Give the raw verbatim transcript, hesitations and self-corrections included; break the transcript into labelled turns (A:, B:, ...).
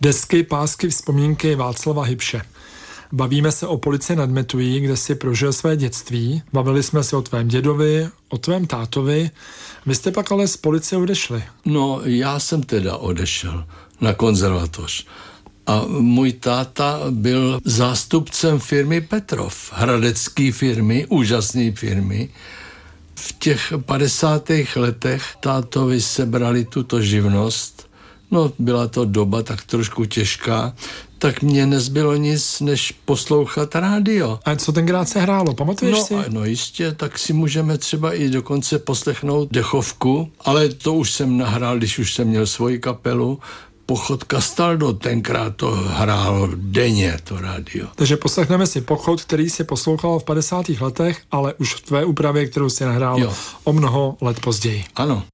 A: Desky, pásky, vzpomínky Václava Hybše. Bavíme se o Policii nad Metují, kde si prožil své dětství. Bavili jsme se o tvém dědovi, o tvém tátovi. Vy jste pak ale z policie odešli.
B: No, já jsem teda odešel na konzervatoř. A můj táta byl zástupcem firmy Petrov, hradecké firmy, úžasné firmy. V těch padesátých letech tátovi sebrali tuto živnost. No, byla to doba tak trošku těžká, tak mně nezbylo nic, než poslouchat rádio.
A: A co tenkrát se hrálo, pamatuješ
B: no,
A: si?
B: No jistě, tak si můžeme třeba i dokonce poslechnout dechovku, ale to už jsem nahrál, když už jsem měl svoji kapelu. Pochod Castaldo, tenkrát to hrálo denně, to rádio.
A: Takže poslechneme si Pochod, který si poslouchal v padesátých letech, ale už v tvé úpravě, kterou si nahrál jo. o mnoho let později.
B: Ano.